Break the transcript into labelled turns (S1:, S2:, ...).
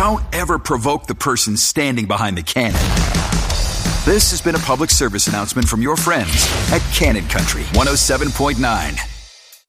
S1: Don't ever provoke the person standing behind the cannon. This has been a public service announcement from your friends at Cannon Country 107.9.